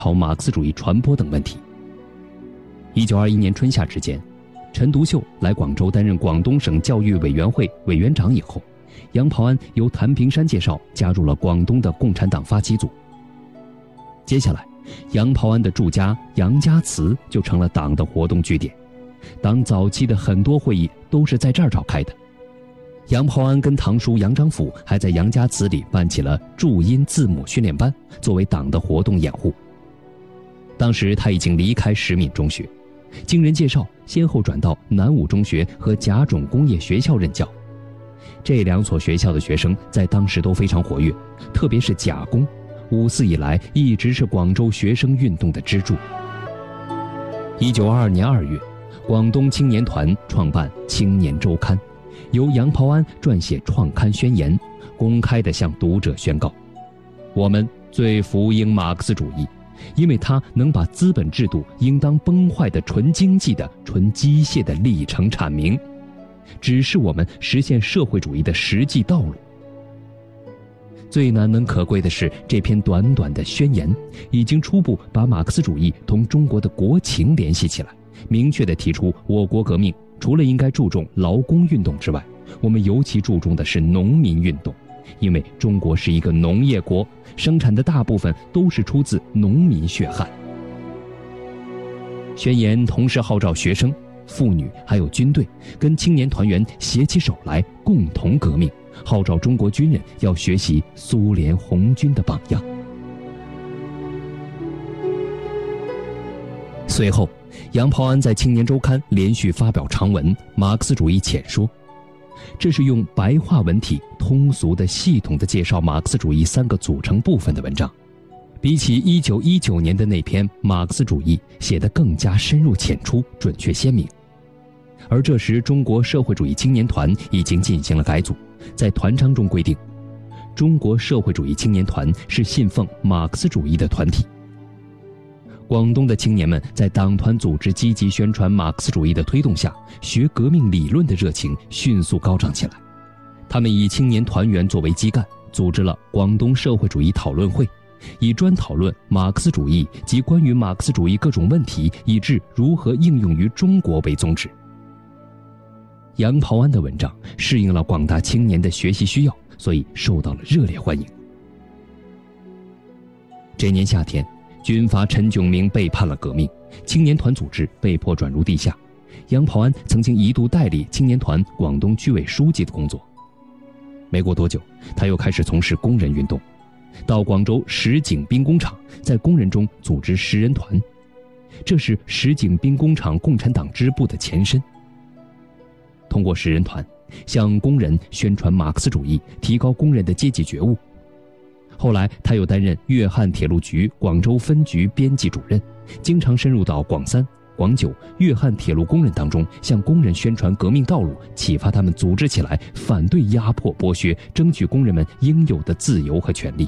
朝马克思主义传播等问题。1921年春夏之间，陈独秀来广州担任广东省教育委员会委员长以后，杨匏安由谭平山介绍加入了广东的共产党发起组。接下来，杨匏安的住家杨家祠就成了党的活动据点，党早期的很多会议都是在这儿召开的。杨匏安跟堂叔杨章甫还在杨家祠里办起了注音字母训练班，作为党的活动掩护。当时他已经离开石敏中学，经人介绍，先后转到南武中学和甲种工业学校任教。这2所学校的学生在当时都非常活跃，特别是甲工，54以来一直是广州学生运动的支柱。1922年2月，广东青年团创办《青年周刊》，由杨匏安撰写创刊宣言，公开地向读者宣告：我们最服膺马克思主义，因为它能把资本制度应当崩坏的纯经济的、纯机械的历程阐明，指示我们实现社会主义的实际道路。最难能可贵的是，这篇短短的宣言已经初步把马克思主义同中国的国情联系起来，明确地提出我国革命除了应该注重劳工运动之外，我们尤其注重的是农民运动，因为中国是一个农业国，生产的大部分都是出自农民血汗。宣言同时号召学生、妇女还有军队跟青年团员携起手来，共同革命，号召中国军人要学习苏联红军的榜样。随后，杨匏安在《青年周刊》连续发表长文《马克思主义浅说》，这是用白话文体通俗的、系统的介绍马克思主义3个组成部分的文章，比起1919年的那篇《马克思主义》写得更加深入浅出、准确鲜明。而这时，中国社会主义青年团已经进行了改组，在团章中规定，中国社会主义青年团是信奉马克思主义的团体。广东的青年们在党团组织积极宣传马克思主义的推动下，学革命理论的热情迅速高涨起来。他们以青年团员作为基干，组织了广东社会主义讨论会，以专讨论马克思主义及关于马克思主义各种问题以致如何应用于中国为宗旨。杨匏安的文章适应了广大青年的学习需要，所以受到了热烈欢迎。这年夏天，军阀陈炯明背叛了革命，青年团组织被迫转入地下。杨匏安曾经一度代理青年团广东区委书记的工作。没过多久，他又开始从事工人运动，到广州石井兵工厂，在工人中组织10人团，这是石井兵工厂共产党支部的前身。通过10人团，向工人宣传马克思主义，提高工人的阶级觉悟。后来，他又担任粤汉铁路局广州分局编辑主任，经常深入到广3、广9、粤汉铁路工人当中，向工人宣传革命道路，启发他们组织起来，反对压迫剥削，争取工人们应有的自由和权利。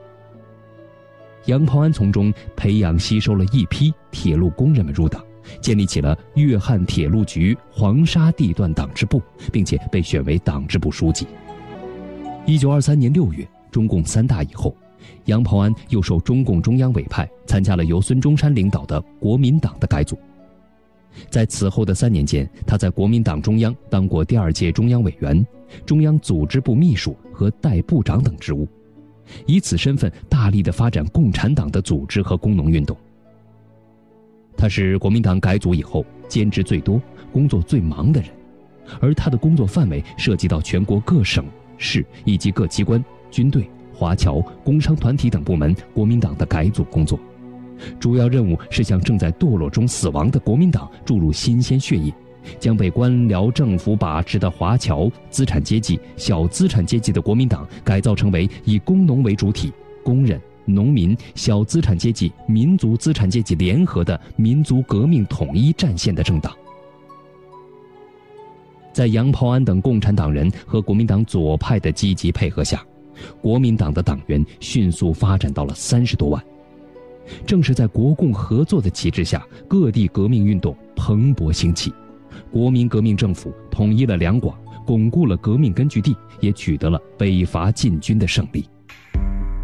杨匏安从中培养吸收了一批铁路工人们入党，建立起了粤汉铁路局黄沙地段党支部，并且被选为党支部书记。1923年6月，中共3大以后，杨匏安又受中共中央委派，参加了由孙中山领导的国民党的改组。在此后的3年间，他在国民党中央当过第2届中央委员、中央组织部秘书和代部长等职务，以此身份大力地发展共产党的组织和工农运动。他是国民党改组以后兼职最多、工作最忙的人，而他的工作范围涉及到全国各省市以及各机关、军队、华侨、工商团体等部门国民党的改组工作，主要任务是向正在堕落中死亡的国民党注入新鲜血液，将被官僚政府把持的华侨、资产阶级、小资产阶级的国民党改造成为以工农为主体、工人、农民、小资产阶级、民族资产阶级联合的民族革命统一战线的政党。在杨匏安等共产党人和国民党左派的积极配合下，国民党的党员迅速发展到了30多万。正是在国共合作的旗帜下，各地革命运动蓬勃兴起，国民革命政府统一了两广，巩固了革命根据地，也取得了北伐进军的胜利。